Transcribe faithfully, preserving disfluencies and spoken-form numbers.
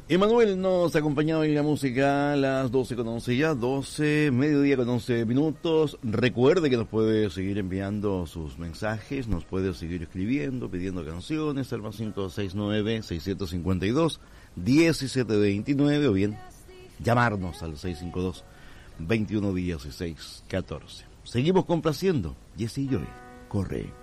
Emanuel nos ha acompañado en la música a las doce con once ya, doce, mediodía con once minutos. Recuerde que nos puede seguir enviando sus mensajes, nos puede seguir escribiendo, pidiendo canciones, al más cinco seis nueve, seis cinco dos, uno siete dos nueve, o bien llamarnos al seis cinco dos, veintiuno dieciséis catorce. Seguimos complaciendo. Jesse Joy, corre.